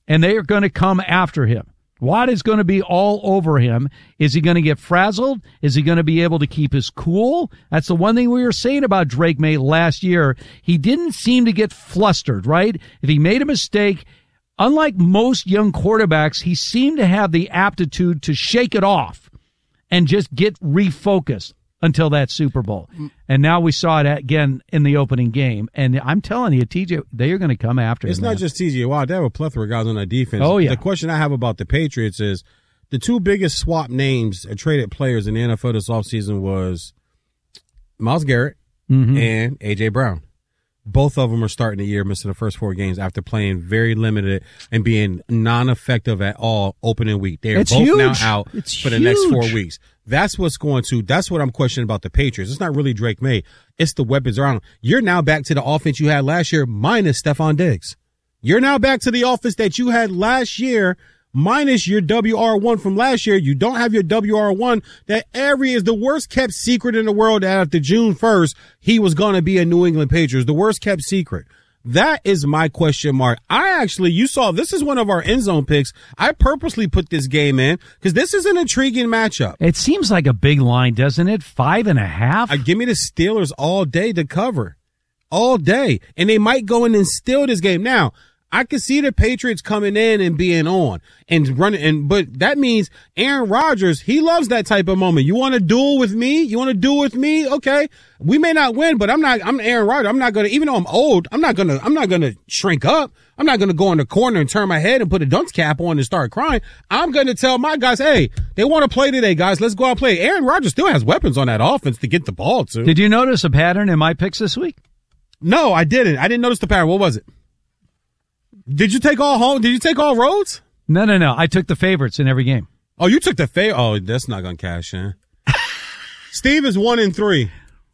and they are going to come after him. Watt is going to be all over him. Is he going to get frazzled? Is he going to be able to keep his cool? That's the one thing we were saying about Drake May last year. He didn't seem to get flustered, right? If he made a mistake, unlike most young quarterbacks, he seemed to have the aptitude to shake it off and just get refocused until that Super Bowl. And now we saw it again in the opening game. And I'm telling you, TJ, they are going to come after him. It's not just TJ Watt. They have a plethora of guys on that defense. Oh, yeah. The question I have about the Patriots is the two biggest swap names or traded players in the NFL this offseason was Myles Garrett and A.J. Brown. Both of them are starting the year missing the first 4 games after playing very limited and being non-effective at all opening week. They are both huge. now out for the next 4 weeks. That's what I'm questioning about the Patriots. It's not really Drake May. It's the weapons around. You're now back to the offense you had last year minus Stephon Diggs. You're now back to the offense that you had last year minus your WR1 from last year. You don't have your WR1. That is the worst kept secret in the world that after June 1st, he was going to be a New England Patriots. The worst kept secret. That is my question mark. You saw this is one of our end zone picks. I purposely put this game in because this is an intriguing matchup. It seems like a big line, doesn't it? 5.5. Give me the Steelers all day to cover. All day. And they might go in and steal this game. Now, I can see the Patriots coming in and being on and running, but that means Aaron Rodgers, he loves that type of moment. You want to duel with me? Okay. We may not win, but I'm Aaron Rodgers. I'm not going to, even though I'm old, I'm not going to shrink up. I'm not going to go in the corner and turn my head and put a dunce cap on and start crying. I'm going to tell my guys, hey, they want to play today, guys. Let's go out and play. Aaron Rodgers still has weapons on that offense to get the ball to. Did you notice a pattern in my picks this week? No, I didn't. I didn't notice the pattern. What was it? Did you take all home? Did you take all roads? No. I took the favorites in every game. Oh, you took the favorite. Oh, that's not going to cash in. Steve is 1-3.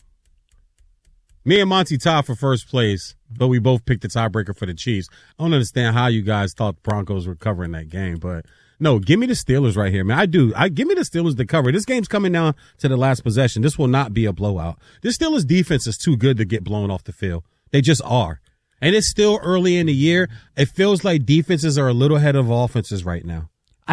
Me and Monty tied for first place, but we both picked the tiebreaker for the Chiefs. I don't understand how you guys thought the Broncos were covering that game, but no, give me the Steelers right here, man. Give me the Steelers to cover. This game's coming down to the last possession. This will not be a blowout. This Steelers defense is too good to get blown off the field. They just are. And it's still early in the year. It feels like defenses are a little ahead of offenses right now.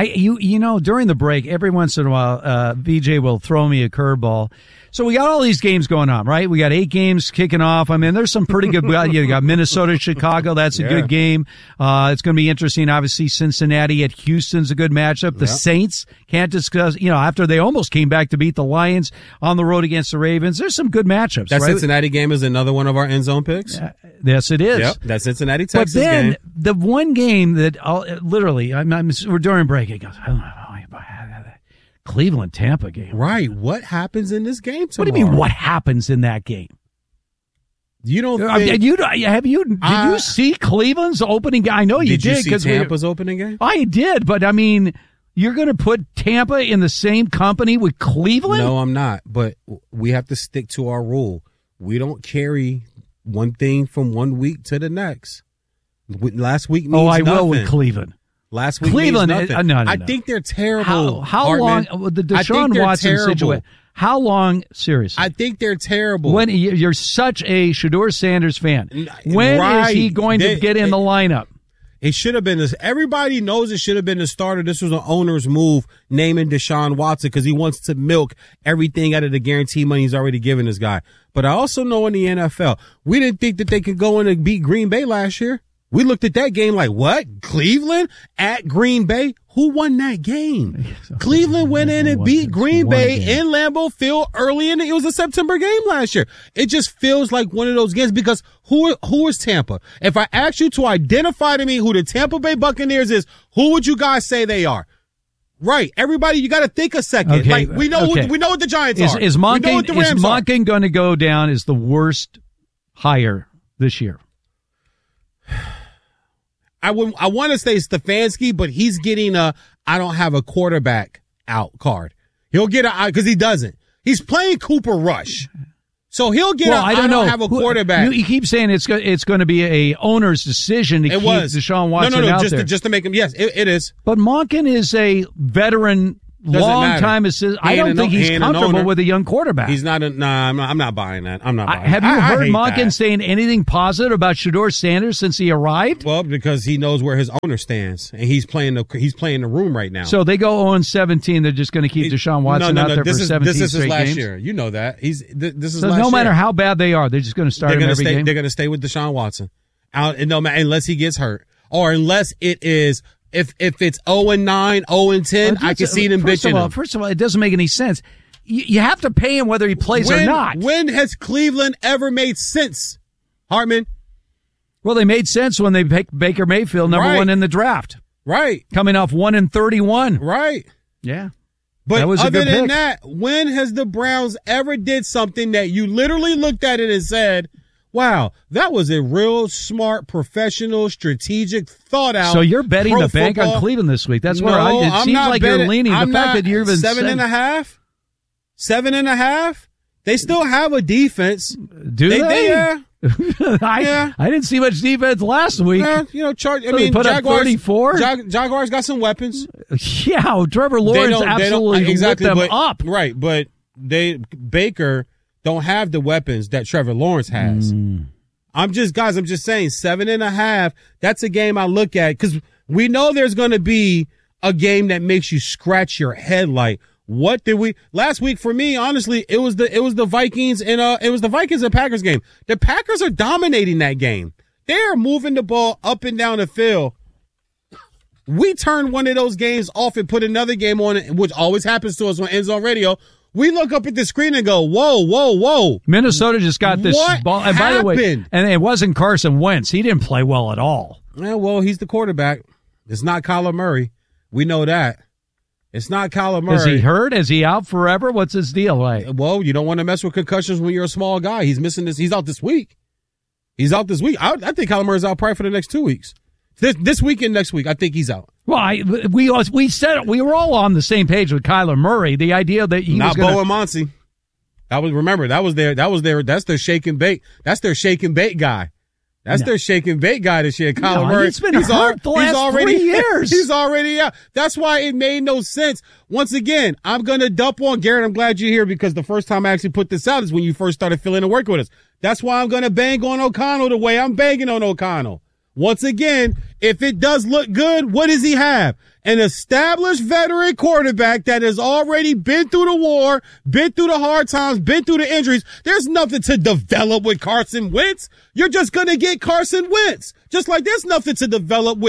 During the break, every once in a while, VJ will throw me a curveball. So we got all these games going on, right? We got 8 games kicking off. I mean, there's some pretty good. You got Minnesota, Chicago. That's a good game. It's going to be interesting. Obviously, Cincinnati at Houston's a good matchup. The Saints can't discuss. After they almost came back to beat the Lions on the road against the Ravens, there's some good matchups. That right? Cincinnati game is another one of our end zone picks. Yes, it is. Yep, that Cincinnati Texas game. But then game. the one game that we're during break. It goes, I don't know. Cleveland Tampa game. Right. What happens in this game tomorrow? What do you mean what happens in that game? You don't think... Did you see Cleveland's opening game? I know you did. Did you see Tampa's opening game? I did, but I mean, you're going to put Tampa in the same company with Cleveland? No, I'm not. But we have to stick to our rule. We don't carry one thing from one week to the next. Last week means nothing. will with Cleveland. Last week Cleveland, means nothing. No. I think they're terrible. How long? The Deshaun Watson situation. How long? Seriously, I think they're terrible. When you're such a Shedeur Sanders fan, when is he going to get in the lineup? It should have been this. Everybody knows it should have been the starter. This was an owner's move naming Deshaun Watson because he wants to milk everything out of the guarantee money he's already given this guy. But I also know in the NFL, we didn't think that they could go in and beat Green Bay last year. We looked at that game like, what? Cleveland at Green Bay? Who won that game? Cleveland went in and beat Green Bay in Lambeau Field early in it. It was a September game last year. It just feels like one of those games because who is Tampa? If I ask you to identify to me who the Tampa Bay Buccaneers is, who would you guys say they are? Right. Everybody, you got to think a second. Okay. Like we know what the Giants are. Is Monken going to go down as the worst hire this year? I want to say Stefanski, but he's getting I don't have a quarterback out card. He'll get because he doesn't. He's playing Cooper Rush. So he'll get I don't have a quarterback. You keep saying it's going to be a owner's decision to keep Deshaun Watson out there. Just to make him. Yes, it is. But Monken is a veteran long-time assistant. I don't think he's comfortable with a young quarterback. He's not. I'm not buying that. I'm not buying Have you heard Monken that. saying anything positive about Shedeur Sanders since he arrived? Well, because he knows where his owner stands, and he's playing the room right now. So they go 0-17. They're just going to keep Deshaun Watson out there for 17 This is his last games? year. You know that. This is so last year. No matter how bad they are, they're just going to start him every game? They're going to stay with Deshaun Watson. Unless he gets hurt. Or unless it is, if it's 0-9, 0-10, I can see them bitching him. First of all, it doesn't make any sense. You have to pay him whether he plays or not. When has Cleveland ever made sense, Hartman? Well, they made sense when they picked Baker Mayfield, number one in the draft. Right. Coming off 1-31. Right. Yeah. But that was other a good than pick. that, when has the Browns ever did something that you literally looked at it and said, wow, that was a real smart, professional, strategic, thought out. So you're betting the bank football. on Cleveland this week. That's where No, it seems like you're leaning. The fact that you're even 7.5? 7.5? They still have a defense. Do they? Yeah. I didn't see much defense last week. Jaguars, 34? Jaguars got some weapons. Yeah, Trevor Lawrence absolutely lit them up. Right, but Baker don't have the weapons that Trevor Lawrence has. I'm just saying 7.5. That's a game I look at because we know there's going to be a game that makes you scratch your head. Like, what did we last week? For me, honestly, it was the Vikings and Packers game. The Packers are dominating that game. They are moving the ball up and down the field. We turn one of those games off and put another game on, which always happens to us on End Zone Radio. We look up at the screen and go, whoa, whoa, whoa. Minnesota just got this ball. And by the way, happened? and it wasn't Carson Wentz. He didn't play well at all. Yeah, well, he's the quarterback. It's not Kyler Murray. We know that. It's not Kyler Murray. Is he hurt? Is he out forever? What's his deal like? Well, you don't want to mess with concussions when you're a small guy. He's missing this. He's out this week. I think Kyler Murray's out probably for the next 2 weeks. This week and next week, I think he's out. Well, we said we were all on the same page with Kyler Murray. The idea that he not was going Bo and Monty. That's their shake and bake. That's their shake and bake guy. That's their shake and bake guy this year. Kyler Murray. He's been hurt the last 3 years. He's already out. That's why it made no sense. Once again, I'm going to dump on Garrett. I'm glad you're here because the first time I actually put this out is when you first started filling and working with us. That's why I'm going to bang on O'Connell the way I'm banging on O'Connell. Once again, if it does look good, what does he have? An established veteran quarterback that has already been through the war, been through the hard times, been through the injuries. There's nothing to develop with Carson Wentz. You're just going to get Carson Wentz. Just like there's nothing to develop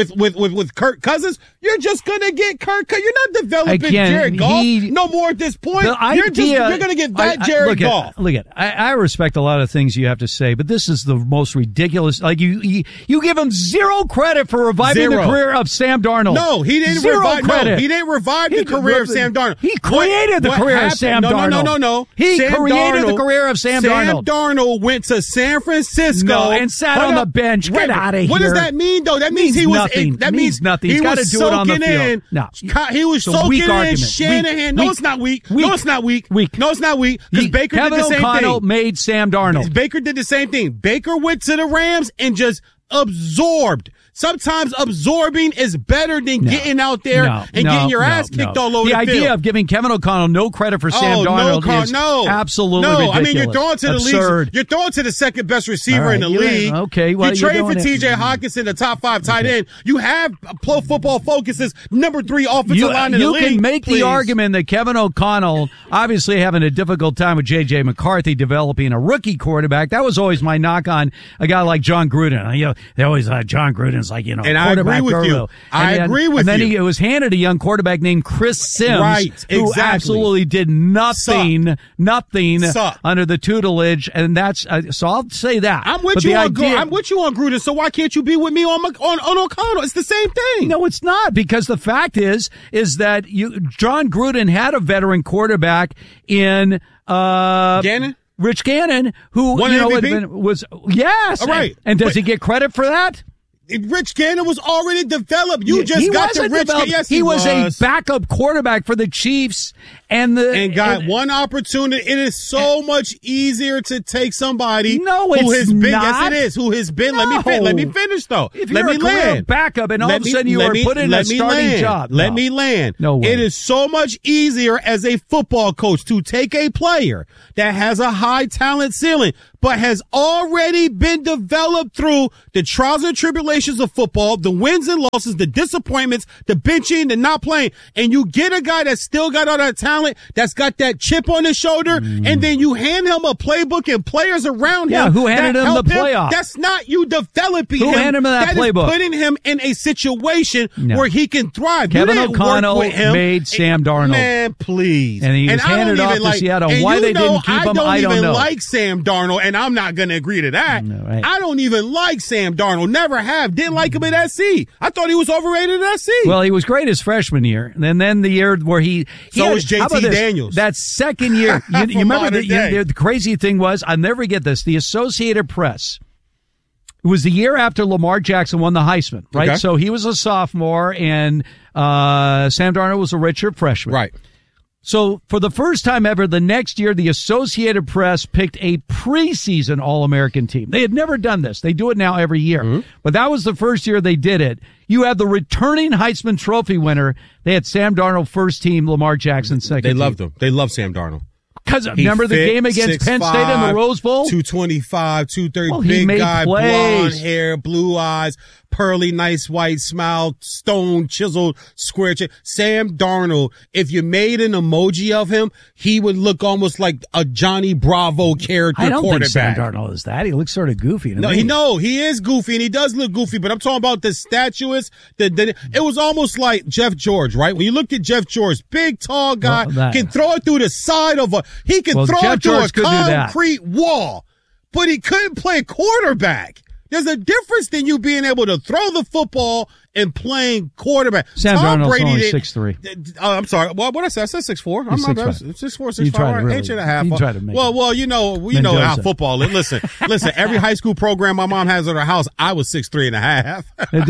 with Kirk Cousins. You're just going to get Kirk Cousins. You're not developing Jared Goff no more at this point. You're going to get that Jared Goff. I respect a lot of things you have to say, but this is the most ridiculous. Like you give him zero credit for reviving the career of Sam Darnold. No, he didn't revive. No, he didn't revive the career of Sam Darnold. He created the career of Sam Darnold. No. He created the career of Sam Darnold. Sam Darnold went to San Francisco and sat on the bench. Get out of here. What does that mean, though? That means he was. Nothing. That means nothing. He's got to do it on the field. No, he was soaking in Shanahan. No, it's not weak. No, it's not weak. No, it's not weak. Because Baker did the same thing. Kevin O'Connell made Sam Darnold. Baker did the same thing. Baker went to the Rams and just absorbed. Sometimes absorbing is better than getting out there and getting your ass kicked all over the field. The idea of giving Kevin O'Connell no credit for Sam Darnold is absolutely ridiculous. I mean, you're throwing to the league. You're throwing to the second best receiver in the league. Okay, well, you trade for T.J. Hockenson, the top 5 tight end. You have Pro Football Focus's number 3 offensive line in the league. You can make the argument that Kevin O'Connell, obviously having a difficult time with J.J. McCarthy developing a rookie quarterback. That was always my knock on a guy like John Gruden. They always John Gruden's like, and I agree with you. I agree with you. And then he was handed a young quarterback named Chris Sims, who absolutely did nothing under the tutelage, and that's so I'll say that. I'm with you on Gruden. So why can't you be with me on O'Connell? It's the same thing. No, it's not, because the fact is that John Gruden had a veteran quarterback in Gannon. Rich Gannon, who was yes, all right. And does he get credit for that? Rich Gannon was already developed. You just got to Rich Gannon. Yes, he was a backup quarterback for the Chiefs, And got one opportunity. It is so much easier to take somebody who has been. not. Yes, it is. Who has been. No. Let me finish though. If let you're me a career land. backup, and all of a sudden you are put in a starting job. Let me land. No way. It is so much easier as a football coach to take a player that has a high talent ceiling, but has already been developed through the trials and tribulations of football, the wins and losses, the disappointments, the benching, the not playing, and you get a guy that's still got all that talent, that's got that chip on his shoulder, and then you hand him a playbook and players around him. Who handed him the playoff? That's not you developing him. Who handed him that playbook? Is putting him in a situation where he can thrive. Kevin O'Connell made Sam Darnold. Man, please. And he was handed off to Seattle. Why they didn't keep him, I don't know. I don't even like Sam Darnold, and I'm not going to agree to that. No, right. I don't even like Sam Darnold. Never have. Didn't like him at SC. I thought he was overrated at SC. Well, he was great his freshman year. And then the year where he was JT Daniels. That second year. You remember the crazy thing was, I'll never forget this, the Associated Press. It was the year after Lamar Jackson won the Heisman, right? Okay. So he was a sophomore, and Sam Darnold was a redshirt freshman. Right. So for the first time ever, the next year, the Associated Press picked a preseason All-American team. They had never done this. They do it now every year. Mm-hmm. But that was the first year they did it. You have the returning Heisman Trophy winner. They had Sam Darnold first team, Lamar Jackson second team. They loved him. They love Sam Darnold. Because remember the game against Penn State in the Rose Bowl? 225, 230, well, big guy, plays. Blonde hair, blue eyes, pearly, nice white smile, stone, chiseled, square chin. Sam Darnold, if you made an emoji of him, he would look almost like a Johnny Bravo character quarterback. I don't think Sam Darnold is that. He looks sort of goofy to me. He is goofy, and he does look goofy, but I'm talking about the statuous. It was almost like Jeff George, right? When you looked at Jeff George, big, tall guy, can throw it through the side of he can throw it through a concrete wall, but he couldn't play quarterback. There's a difference than you being able to throw the football and playing quarterback. Sam Darnold's only 6'3". I'm sorry. What did I say? I said 6'4". I'm not bad. 6'4", 6'5". Really, inch and a half. You tried to make well, you know how football is. Listen. Every high school program my mom has at her house, I was 6'3" and a half.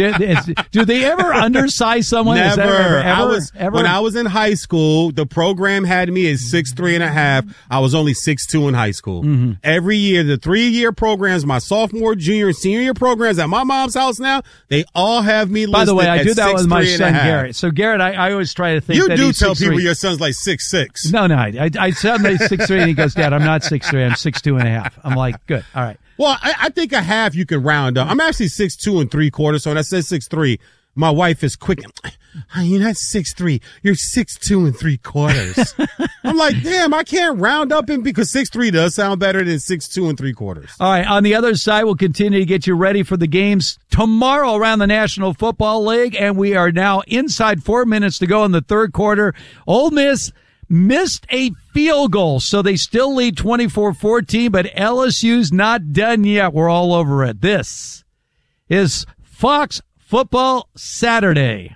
Do they ever undersize someone? Never. Ever? When I was in high school, the program had me as 6'3" and a half. I was only 6'2" in high school. Mm-hmm. Every year, the 3-year programs, my sophomore, junior, and senior year programs at my mom's house now, they all have me. By the way, I do that with my son Garrett. So Garrett, I always try to think you that do he's tell 6'3". people your son's like 6'6". No, I tell him he's 6'3", and he goes, "Dad, I'm not 6'3", I'm 6'2" and a half." I'm like, good, all right. Well, I think a half you can round up. I'm actually 6'2" and 3/4, so when I said 6'3", my wife is quick. You're not 6'3", you're 6'2" and 3/4. I'm like, damn, I can't round up because 6'3" does sound better than 6'2" and 3/4. All right, on the other side, we'll continue to get you ready for the games tomorrow around the National Football League, and we are now inside 4 minutes to go in the third quarter. Ole Miss missed a field goal, so they still lead 24-14, but LSU's not done yet. We're all over it. This is Fox Football Saturday.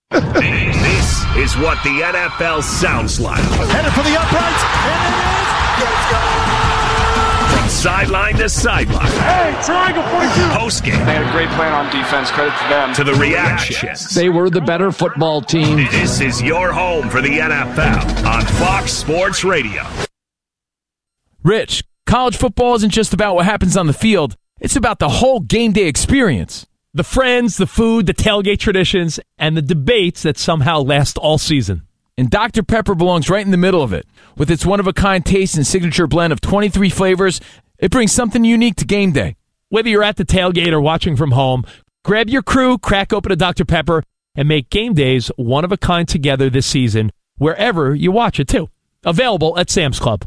This is what the NFL sounds like. Headed for the uprights, and it is. From sideline to sideline. Hey, triangle 42. Postgame. They had a great plan on defense. Credit to them. To the reactions. They were the better football team. This is your home for the NFL on Fox Sports Radio. Rich, college football isn't just about what happens on the field. It's about the whole game day experience. The friends, the food, the tailgate traditions, and the debates that somehow last all season. And Dr. Pepper belongs right in the middle of it. With its one-of-a-kind taste and signature blend of 23 flavors, it brings something unique to game day. Whether you're at the tailgate or watching from home, grab your crew, crack open a Dr. Pepper, and make game days one-of-a-kind together this season, wherever you watch it, too. Available at Sam's Club.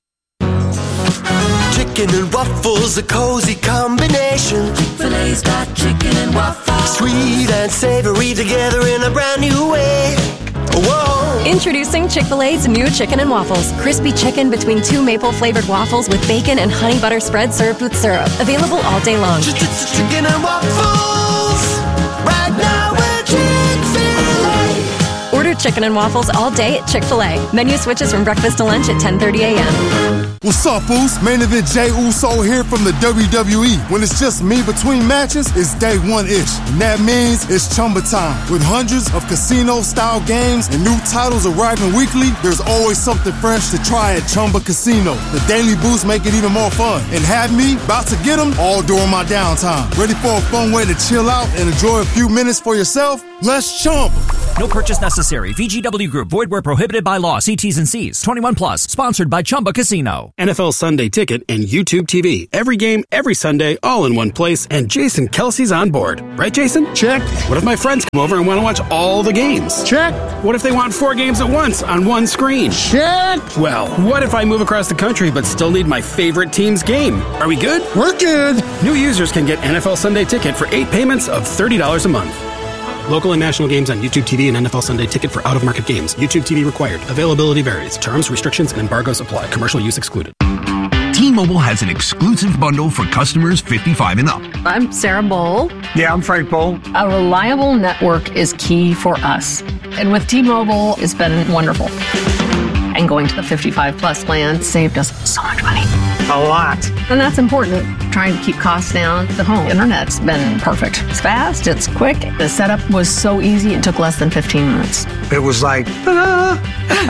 Chicken and waffles, a cozy combination. Chick-fil-A's got chicken and waffles. Sweet and savory together in a brand new way. Whoa. Introducing Chick-fil-A's new chicken and waffles. Crispy chicken between 2 maple-flavored waffles with bacon and honey butter spread served with syrup. Available all day long. Chicken and waffles. Right now we're Chick-fil-A. Order chicken and waffles all day at Chick-fil-A. Menu switches from breakfast to lunch at 10:30 a.m. What's up, Boost? Main event Jey Uso here from the WWE. When it's just me between matches, it's day one-ish. And that means it's Chumba time. With hundreds of casino-style games and new titles arriving weekly, there's always something fresh to try at Chumba Casino. The Daily Boost make it even more fun. And have me about to get them all during my downtime. Ready for a fun way to chill out and enjoy a few minutes for yourself? Let's Chumba. No purchase necessary. VGW Group. Void where prohibited by law. See T's and C's. 21 plus. Sponsored by Chumba Casino. NFL Sunday Ticket and YouTube TV. Every game, every Sunday, all in one place. And Jason Kelsey's on board. Right, Jason? Check. What if my friends come over and want to watch all the games? Check. What if they want 4 games at once on one screen? Check. Well, what if I move across the country but still need my favorite team's game? Are we good? We're good. New users can get NFL Sunday Ticket for 8 payments of $30 a month. Local and national games on YouTube TV and NFL Sunday Ticket for out-of-market games. YouTube TV required. Availability varies. Terms, restrictions, and embargoes apply. Commercial use excluded. T-Mobile has an exclusive bundle for customers 55 and up. I'm Sarah Bowl. Yeah, I'm Frank Bowl. A reliable network is key for us. And with T-Mobile, it's been wonderful. And going to the 55 plus plan saved us so much money. A lot. And that's important. Trying to keep costs down. The home internet's been perfect. It's fast, it's quick. The setup was so easy, it took less than 15 minutes. It was like, ta-da!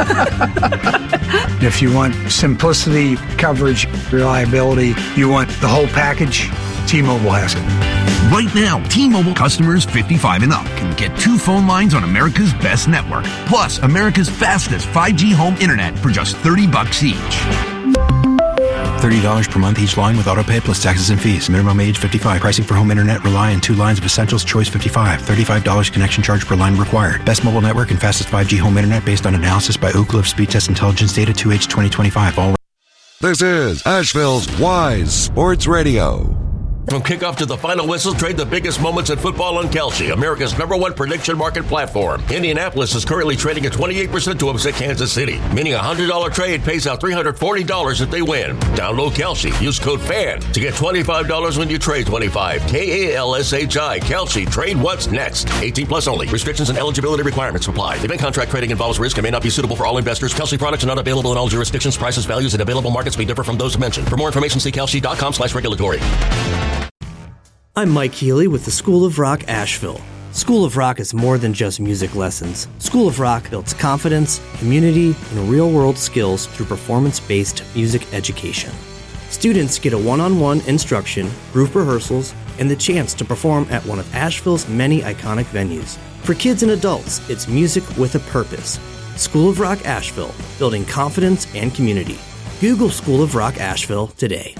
If you want simplicity, coverage, reliability, you want the whole package, T-Mobile has it. Right now, T-Mobile customers 55 and up can get 2 phone lines on America's best network, plus America's fastest 5G home internet for just $30 each. $30 per month each line with autopay plus taxes and fees. Minimum age 55. Pricing for home internet rely on 2 lines of Essentials Choice 55. $35 connection charge per line required. Best mobile network and fastest 5G home internet based on analysis by Ookla of Speed Test Intelligence data 2H 2025. All. This is Asheville's Wise Sports Radio. From kickoff to the final whistle, trade the biggest moments in football on Kalshi, America's #1 prediction market platform. Indianapolis is currently trading at 28% to upset Kansas City, meaning a $100 trade pays out $340 if they win. Download Kalshi. Use code FAN to get $25 when you trade 25. KALSHI. Kalshi. Trade what's next. 18 plus only. Restrictions and eligibility requirements apply. Event contract trading involves risk and may not be suitable for all investors. Kalshi products are not available in all jurisdictions. Prices, values, and available markets may differ from those mentioned. For more information, see kalshi.com/regulatory. I'm Mike Healy with the School of Rock Asheville. School of Rock is more than just music lessons. School of Rock builds confidence, community, and real-world skills through performance-based music education. Students get a one-on-one instruction, group rehearsals, and the chance to perform at one of Asheville's many iconic venues. For kids and adults, it's music with a purpose. School of Rock Asheville, building confidence and community. Google School of Rock Asheville today.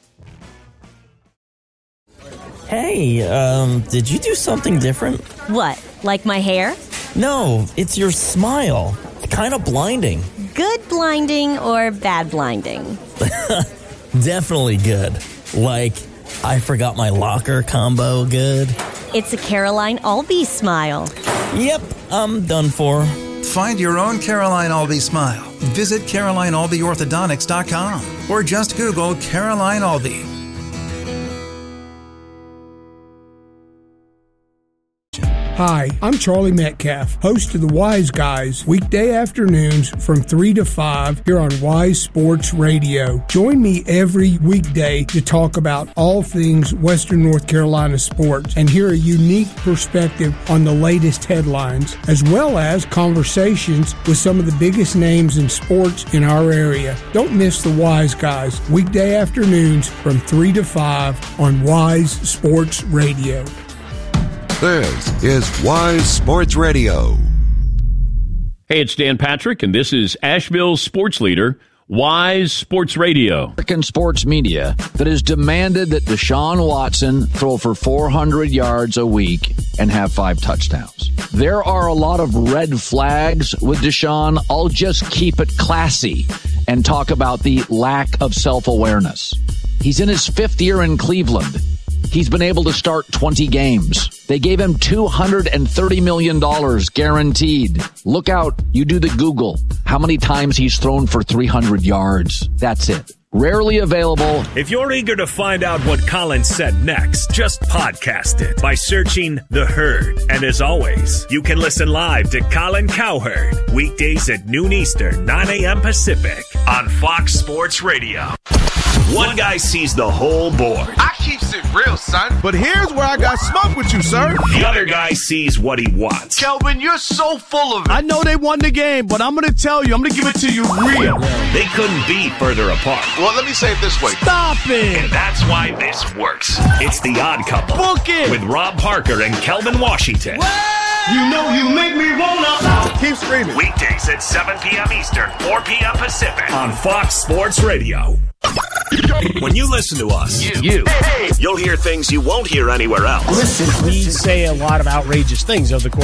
Hey, did you do something different? What, like my hair? No, it's your smile. Kind of blinding. Good blinding or bad blinding? Definitely good. Like, I forgot my locker combo good. It's a Caroline Albee smile. Yep, I'm done for. Find your own Caroline Albee smile. Visit CarolineAlbeeOrthodontics.com or just Google Caroline Albee. Hi, I'm Charlie Metcalf, host of the Wise Guys, weekday afternoons from 3 to 5 here on Wise Sports Radio. Join me every weekday to talk about all things Western North Carolina sports and hear a unique perspective on the latest headlines, as well as conversations with some of the biggest names in sports in our area. Don't miss the Wise Guys, weekday afternoons from 3 to 5 on Wise Sports Radio. This is Wise Sports Radio. Hey, it's Dan Patrick, and this is Asheville's sports leader, Wise Sports Radio. American sports media that has demanded that Deshaun Watson throw for 400 yards a week and have 5 touchdowns. There are a lot of red flags with Deshaun. I'll just keep it classy and talk about the lack of self-awareness. He's in his 5th year in Cleveland. He's been able to start 20 games. They gave him $230 million guaranteed. Look out. You do the Google. How many times he's thrown for 300 yards? That's it. Rarely available. If you're eager to find out what Colin said next, just podcast it by searching The Herd. And as always, you can listen live to Colin Cowherd weekdays at noon Eastern, 9 a.m. Pacific on Fox Sports Radio. One guy sees the whole board. I keeps it real, son. But here's where I got smoke with you, sir. The other guy sees what he wants. Kelvin, you're so full of it. I know they won the game, but I'm going to tell you, I'm going to give it to you real. They couldn't be further apart. Well, let me say it this way. Stop it. And that's why this works. It's The Odd Couple. Book it. With Rob Parker and Kelvin Washington. You know you make me wanna. Keep screaming. Weekdays at 7 p.m. Eastern, 4 p.m. Pacific on Fox Sports Radio. When you listen to us, you'll hear things you won't hear anywhere else. Listen, we say a lot of outrageous things over the course